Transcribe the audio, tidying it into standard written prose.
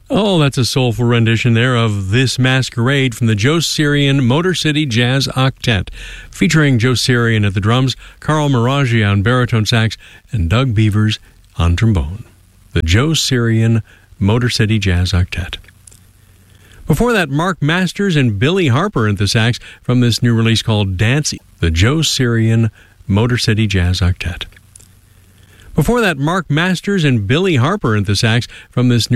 Oh, that's a soulful rendition there of This Masquerade from the Joe Sirian Motor City Jazz Octet, featuring Joe Sirian at the drums, Carl Miraggi on baritone sax, and Doug Beavers on trombone. The Joe Sirian Motor City Jazz Octet. Before that, Mark Masters and Billy Harper at the sax from this new release called Dance, the Joe Sirian Motor City Jazz Octet. Before that, Mark Masters and Billy Harper at the sax from this new